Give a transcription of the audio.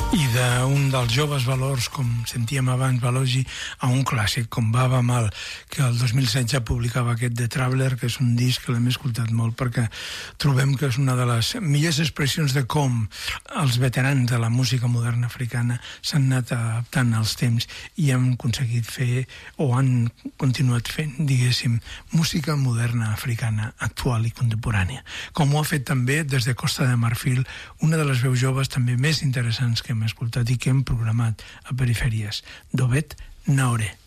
I d'un dels joves valors, com sentíem abans, Balogi, a un clàssic com Baba Mal, que el 2016 publicava aquest The Traveler, que és un disc que l'hem escoltat molt perquè trobem que és una de les millors expressions de com els veterans de la música moderna africana s'han anat adaptant als temps i han aconseguit fer, o han continuat fent, diguéssim, música moderna africana, actual i contemporània. Com ho ha fet també des de Costa de Marfil, una de les veus joves també més interessants que hem escoltat i que hem programat a Perifèries, Dobet Naoré.